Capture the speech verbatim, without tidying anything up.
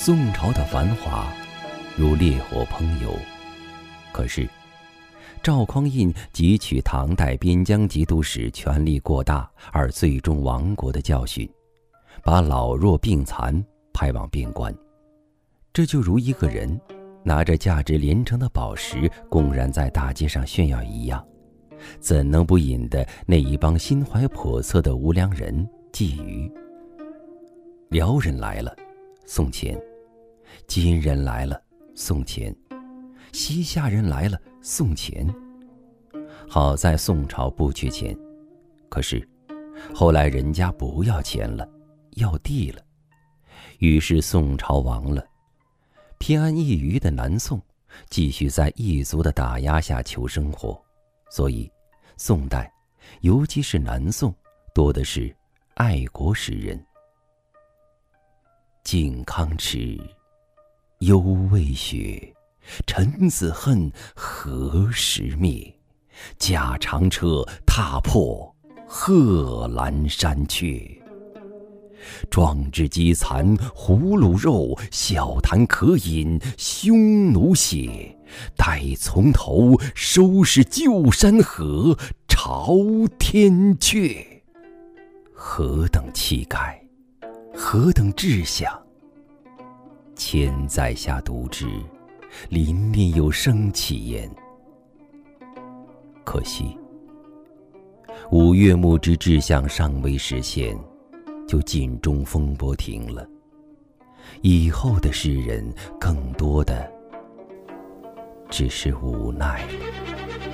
宋朝的繁华如烈火烹油，可是赵匡胤汲取唐代边疆节度使权力过大而最终亡国的教训，把老弱病残派往边关。这就如一个人拿着价值连城的宝石公然在大街上炫耀一样，怎能不引得那一帮心怀叵测的无良人觊觎？辽人来了，送钱；金人来了，送钱；西夏人来了，送钱。好在宋朝不缺钱，可是后来人家不要钱了，要地了。于是宋朝亡了，偏安一隅的南宋继续在异族的打压下求生活。所以宋代，尤其是南宋，多的是爱国诗人。靖康耻，犹未雪，臣子恨，何时灭？驾长车，踏破贺兰山缺。壮志饥残胡虏肉，笑谈渴饮匈奴血。待从头，收拾旧山河，朝天阙。何等气概，何等志向！千载下读之，凛凛有生气焉。可惜五岳牧之志向尚未实现，就尽中风波停了。以后的诗人更多的只是无奈。